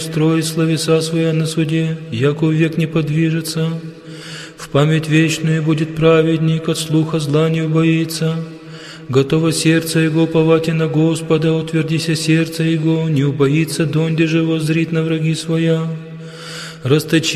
строит словеса своя на суде, яко век не подвижется. В память вечную будет праведник, от слуха зла не убоится. Готово сердце его уповати на Господа, утвердися сердце его, не убоится, донде же воззрит на враги своя. Расточи